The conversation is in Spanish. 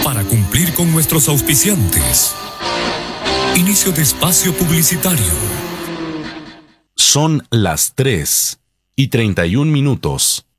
para cumplir con nuestros auspiciantes. Inicio de espacio publicitario. Son las 3:31.